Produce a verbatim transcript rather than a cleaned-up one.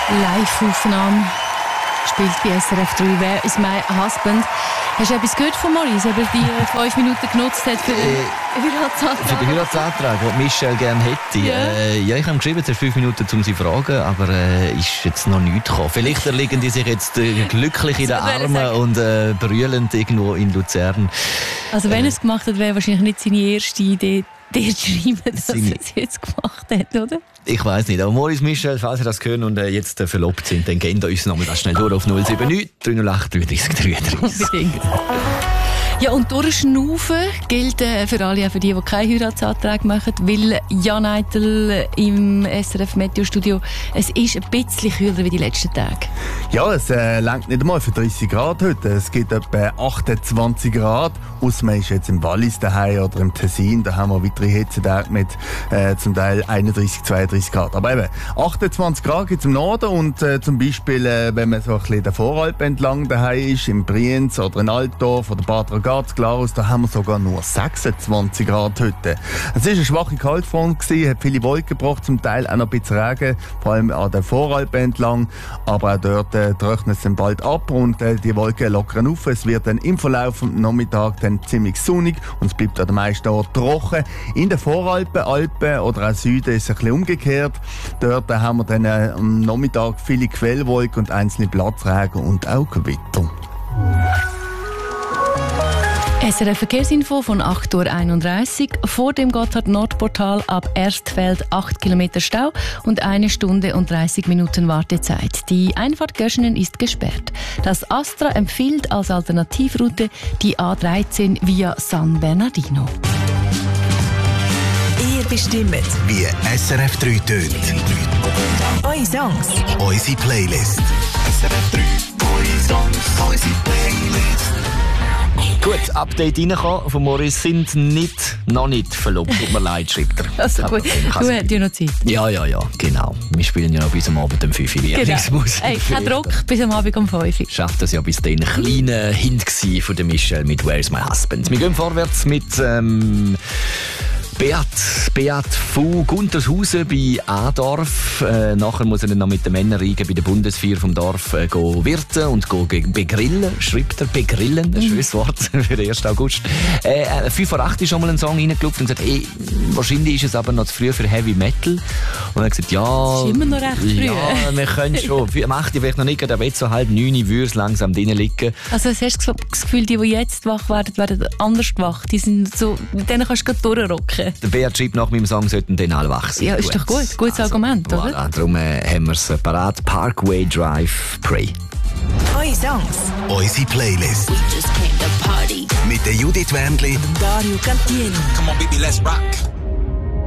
Live-Aufnahme spielt bei S R F drei «Where is my husband?» Hast du etwas gehört von Maurice, ob er die fünf Minuten genutzt hat für den Heiratsantrag? Für den Heiratsantrag, den Michelle gerne hätte. Ja, äh, ja ich habe geschrieben, es sind fünf Minuten, um sie zu fragen, aber äh, ist jetzt noch nichts gekommen. Vielleicht liegen die sich jetzt äh, glücklich in den Armen und äh, brüllend irgendwo in Luzern. Also wenn äh, er es gemacht hat, wäre wahrscheinlich nicht seine erste Idee, dir zu schreiben, dass er es jetzt gemacht hat, oder? Ich weiss nicht, aber Maurice, Michelle, falls ihr das hören und äh, jetzt äh, verlobt sind, dann gehen wir uns noch mal das schnell durch auf null sieben neun drei null acht drei drei drei drei. Unbedingt. Ja, und durchschnaufen gilt äh, für alle, auch für die, die keinen Heiratsantrag machen, weil Jan Eitel im S R F Meteo-Studio, es ist ein bisschen kühler wie die letzten Tage. Ja, es äh, reicht nicht einmal für dreißig Grad heute. Es gibt etwa achtundzwanzig Grad. Ausser man ist jetzt im Wallis daheim oder im Tessin. Da haben wir weitere Hitzetage mit äh, zum Teil einunddreißig, zweiunddreißig Grad. Aber eben, achtundzwanzig Grad gibt es im Norden und äh, zum Beispiel, äh, wenn man so ein bisschen der Voralp entlang daheim ist, im Brienz oder in Altdorf oder Bad Ragaz, Glarus, da haben wir sogar nur sechsundzwanzig Grad heute. Es war eine schwache Kaltfront gewesen, hat viele Wolken gebracht, zum Teil auch noch ein bisschen Regen, vor allem an der Voralp entlang. Aber auch dort äh, trocknet es dann bald ab und äh, die Wolken lockern auf. Es wird dann im Verlauf des Nachmittags dann ziemlich sonnig und es bleibt an den meisten Orten trocken. In den Voralpen, Alpen oder auch Süden ist es ein bisschen umgekehrt. Dort äh, haben wir dann äh, am Nachmittag viele Quellwolken und einzelne Platzregen und auch Gewitter. S R F Verkehrsinfo von acht Uhr einunddreißig. Vor dem Gotthard-Nord-Portal ab Erstfeld acht Kilometer Stau und eine Stunde und dreißig Minuten Wartezeit. Die Einfahrt Göschenen ist gesperrt. Das Astra empfiehlt als Alternativroute die A dreizehn via San Bernardino. Ihr bestimmt, wie S R F drei tönt. eure Songs, Unsere Playlist. S R F drei, eure Songs, unsere Playlist. Gut, Update reingekommen von Maurice, sind nicht, noch nicht verlobt. Tut mir leid, schreibt er. Also gut, du hast ja noch Zeit. Ja, ja, ja, genau. Wir spielen ja noch bis am Abend um fünf Uhr. Genau. Hey, kein Druck, bis am Abend um fünf Uhr. Schafft das ja bis dann. Ein kleiner Hint von der Michelle mit «Where's my husband?». Wir gehen vorwärts mit ähm, Beat, Beat von Guntershausen bei Adorf. Äh, nachher muss er dann noch mit den Männern bei der Bundesfeier vom Dorf äh, go wirten und go begrillen. Schreibt er begrillen, ein schönes Wort für den ersten August. Äh, fünf vor acht ist schon mal ein Song reingeschaut und gesagt, ey, wahrscheinlich ist es aber noch zu früh für Heavy Metal. Und er hat gesagt, ja, das ist immer noch recht früh. Ja, wir können schon. Für acht vielleicht noch nicht, aber jetzt so halb neun würde es langsam drin liegen. Also hast du das Gefühl, die, die jetzt wach werden, werden anders wach. Die sind so, mit denen kannst du gerade durchrocken. Der Beat schreibt nach meinem Song, sollten dann alle wach sein. Ja, ist doch gut. Gutes also, Argument, oder? Voilà, darum äh, haben wir es parat. Parkway Drive, Pray. eure Songs, Unsere Playlist. We just came to party. Mit der Judith Wendli Dario Cantieni. Come on, baby, let's rock.